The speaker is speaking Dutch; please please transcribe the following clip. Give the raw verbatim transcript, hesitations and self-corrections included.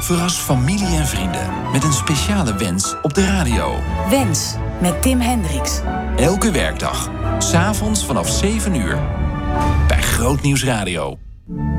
Verras familie en vrienden met een speciale wens op de radio. Wens met Tim Hendricks. Elke werkdag, 's avonds vanaf zeven uur. Bij Grootnieuws Radio.